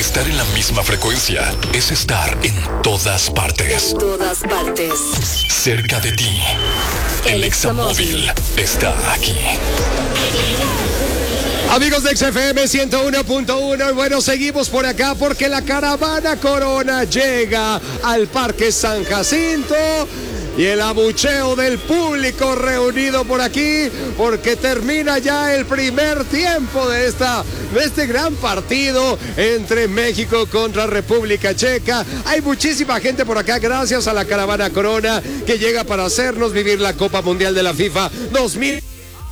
Estar en la misma frecuencia es estar en todas partes. En todas partes. Cerca de ti. El Examóvil está aquí. Amigos de XFM 101.1, bueno, seguimos por acá porque la caravana Corona llega al Parque San Jacinto y el abucheo del público reunido por aquí porque termina ya el primer tiempo de este gran partido entre México contra República Checa. Hay muchísima gente por acá gracias a la caravana Corona que llega para hacernos vivir la Copa Mundial de la FIFA 2000.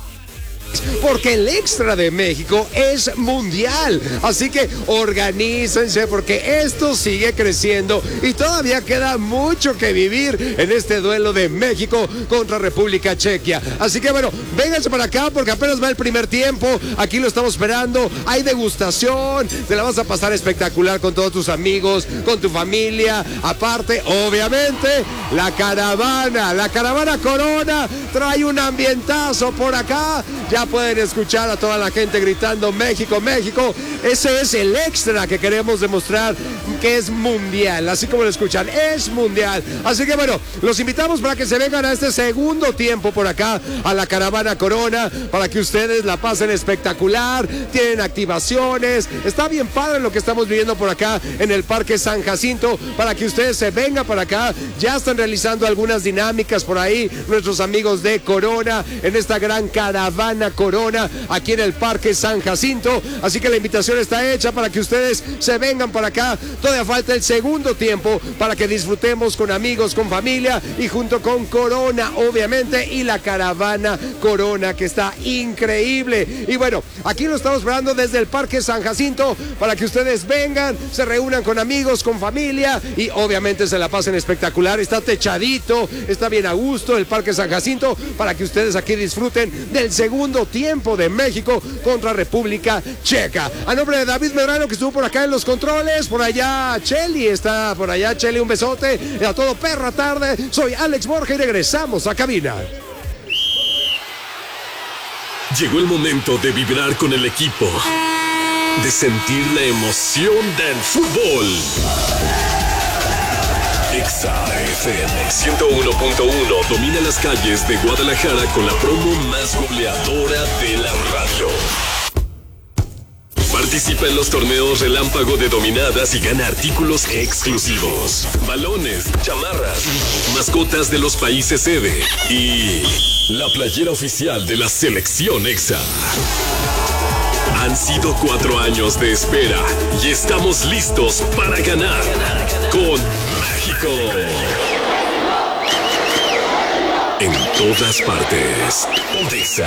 Porque el extra de México es mundial. Así que organícense porque esto sigue creciendo y todavía queda mucho que vivir en este duelo de México contra República Checa. Así que bueno, vénganse para acá porque apenas va el primer tiempo. Aquí lo estamos esperando. Hay degustación. Te la vas a pasar espectacular con todos tus amigos, con tu familia. Aparte, obviamente, la caravana Corona trae un ambientazo por acá. Ya pueden escuchar a toda la gente gritando México, México. Ese es el extra que queremos demostrar que es mundial, así como lo escuchan, es mundial. Así que bueno, los invitamos para que se vengan a este segundo tiempo por acá a la caravana Corona, para que ustedes la pasen espectacular. Tienen activaciones, está bien padre lo que estamos viviendo por acá en el Parque San Jacinto, para que ustedes se vengan para acá. Ya están realizando algunas dinámicas por ahí nuestros amigos de Corona en esta gran caravana Corona aquí en el Parque San Jacinto. Así que la invitación está hecha para que ustedes se vengan para acá. Todavía falta el segundo tiempo para que disfrutemos con amigos, con familia y junto con Corona, obviamente, y la caravana Corona que está increíble. Y bueno, aquí lo estamos esperando desde el Parque San Jacinto para que ustedes vengan, se reúnan con amigos, con familia y obviamente se la pasen espectacular. Está techadito, está bien a gusto el Parque San Jacinto para que ustedes aquí disfruten del segundo tiempo de México contra República Checa. A nombre de David Medrano, que estuvo por acá en los controles, por allá Cheli está por allá. Cheli, un besote a todo perra tarde. Soy Alex Borja y regresamos a cabina. Llegó el momento de vibrar con el equipo, de sentir la emoción del fútbol. Exa FM 101.1 domina las calles de Guadalajara con la promo más goleadora de la radio. Participa en los torneos relámpago de dominadas y gana artículos exclusivos, balones, chamarras, mascotas de los países sede y la playera oficial de la selección Exa. Han sido 4 años de espera y estamos listos para ganar con México. En todas partes. Exa.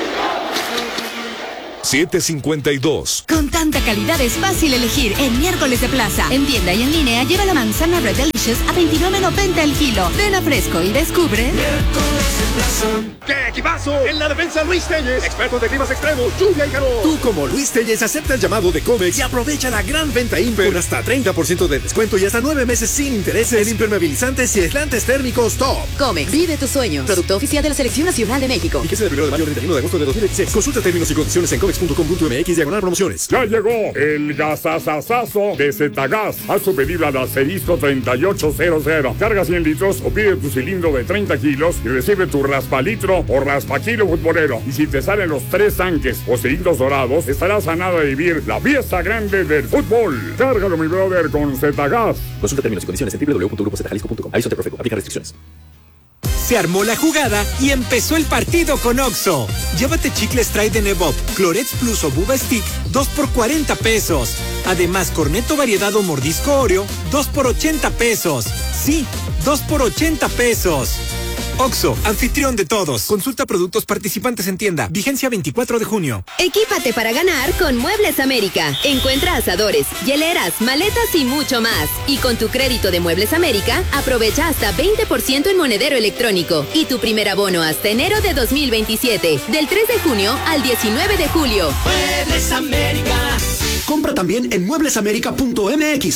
752. Con tanta calidad es fácil elegir en Miércoles de Plaza. En tienda y en línea lleva la manzana Red Delicious a $29.90 el kilo. Ven a Fresco y descubre Miércoles de Plaza. ¡Qué equipazo! En la defensa Luis Telles, expertos de climas extremos, lluvia y calor. Tú como Luis Telles acepta el llamado de Comex y aprovecha la gran venta Imper con hasta 30% de descuento y hasta 9 meses sin intereses en impermeabilizantes y aislantes térmicos top. Comex, vive tus sueños. Producto oficial de la Selección Nacional de México. Y que sea del 1 de mayo al 31 de agosto de 2016. Consulta términos y condiciones en comex.com.mx/promociones. Ya llegó el gasasasazo de Zetagas. Haz tu pedido al asterisco 3800. Carga 100 litros o pide tu cilindro de 30 kilos y recibe tu raspalitro o raspakilo futbolero. Y si te salen los 3 tanques o cilindros dorados, estarás a nada de vivir la fiesta grande del fútbol. Cárgalo, mi brother, con Zetagas. Consulta términos y condiciones en www.grupozetajalisco.com. Aviso de Profeco. Aplica restricciones. Se armó la jugada y empezó el partido con Oxxo. Llévate chicles Trident Evoque, Clorets Plus o Buba Stick, 2 por $40. Además, Cornetto variedad o mordisco Oreo, 2 por $80. Sí, 2 por $80. Oxxo, anfitrión de todos. Consulta productos participantes en tienda. Vigencia 24 de junio. Equípate para ganar con Muebles América. Encuentra asadores, hieleras, maletas y mucho más. Y con tu crédito de Muebles América, aprovecha hasta 20% en monedero electrónico. Y tu primer abono hasta enero de 2027. Del 3 de junio al 19 de julio. Muebles América. Compra también en mueblesamerica.mx.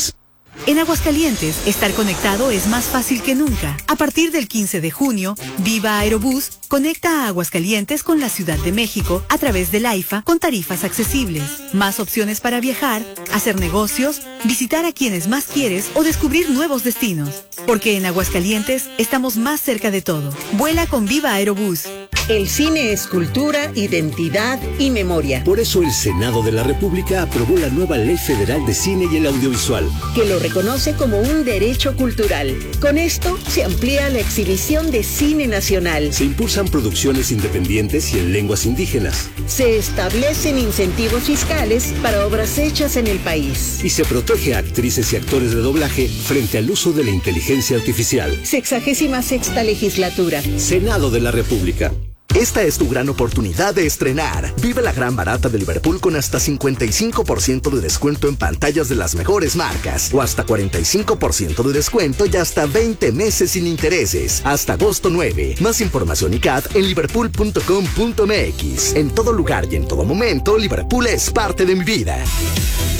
En Aguascalientes, estar conectado es más fácil que nunca. A partir del 15 de junio, Viva Aerobús conecta a Aguascalientes con la Ciudad de México a través del AIFA con tarifas accesibles. Más opciones para viajar, hacer negocios, visitar a quienes más quieres o descubrir nuevos destinos. Porque en Aguascalientes estamos más cerca de todo. Vuela con Viva Aerobús. El cine es cultura, identidad y memoria. Por eso el Senado de la República aprobó la nueva Ley Federal de Cine y el Audiovisual, que lo reconoce como un derecho cultural. Con esto se amplía la exhibición de cine nacional. Se impulsan producciones independientes y en lenguas indígenas. Se establecen incentivos fiscales para obras hechas en el país. Y se protege a actrices y actores de doblaje frente al uso de la inteligencia artificial. 66ª legislatura. Senado de la República. Esta es tu gran oportunidad de estrenar. Vive la gran barata de Liverpool con hasta 55% de descuento en pantallas de las mejores marcas. O hasta 45% de descuento y hasta 20 meses sin intereses. Hasta agosto 9. Más información y CAT en liverpool.com.mx. En todo lugar y en todo momento, Liverpool es parte de mi vida.